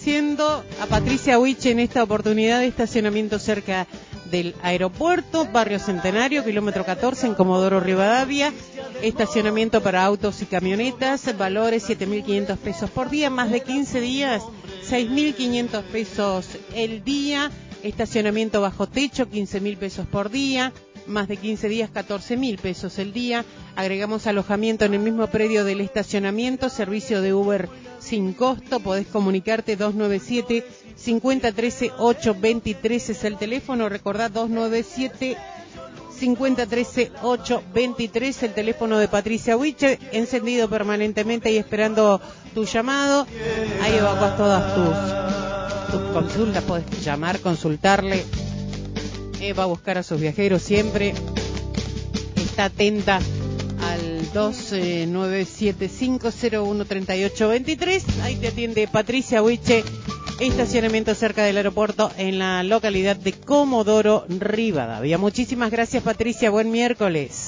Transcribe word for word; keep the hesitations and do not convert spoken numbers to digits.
agradeciendo a Patricia Huiche en esta oportunidad de estacionamiento cerca del aeropuerto, Barrio Centenario, kilómetro catorce en Comodoro Rivadavia. Estacionamiento para autos y camionetas, valores siete mil quinientos pesos por día, más de quince días, seis mil quinientos pesos el día. Estacionamiento bajo techo, quince mil pesos por día, más de quince días, catorce mil pesos el día. Agregamos alojamiento en el mismo predio del estacionamiento, servicio de Uber sin costo. Podés comunicarte dos nueve siete, cinco cero uno tres, ocho dos tres es el teléfono. Recordá, dos nueve siete, cinco cero uno tres, ocho dos tres, el teléfono de Patricia Huiche, encendido permanentemente y esperando tu llamado. Ahí evacuas todas tus, tus consultas, podés llamar, consultarle. Eh, va a buscar a sus viajeros siempre. Está atenta al dos nueve siete cinco cero uno tres ocho dos tres. Ahí te atiende Patricia Huiche. Estacionamiento cerca del aeropuerto en la localidad de Comodoro Rivadavia. Muchísimas gracias, Patricia. Buen miércoles.